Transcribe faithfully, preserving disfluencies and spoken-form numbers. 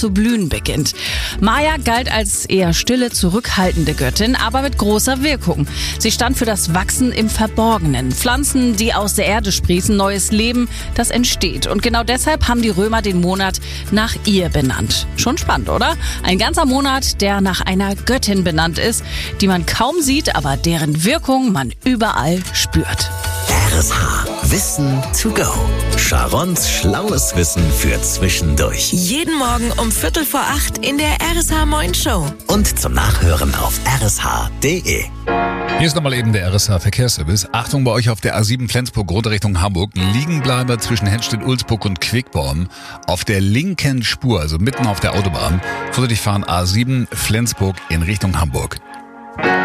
zu blühen beginnt. Maya galt als eher stille, zurückhaltende Göttin, aber mit großer Wirkung. Sie stand für das Wachsen im Verborgenen. Pflanzen, die aus der Erde sprießen, neues Leben, das entsteht. Und genau deshalb haben die Römer den Monat nach ihr benannt. Schon spannend, oder? Ein ganzer Monat, der nach einer Göttin benannt ist, die man kaum sieht, aber deren Wirkung man überall spürt. R S H. Wissen to go. Sharons schlaues Wissen für zwischendurch. Jeden Morgen um Viertel vor acht in der R S H Moin Show. Und zum Nachhören auf r s h punkt d e. Hier ist nochmal eben der R S H Verkehrsservice. Achtung bei euch auf der A sieben Flensburg runter Richtung Hamburg. Liegenbleiber zwischen Henstedt-Ulzburg und Quickborn. Auf der linken Spur, also mitten auf der Autobahn. Vorsichtig fahren A sieben Flensburg in Richtung Hamburg.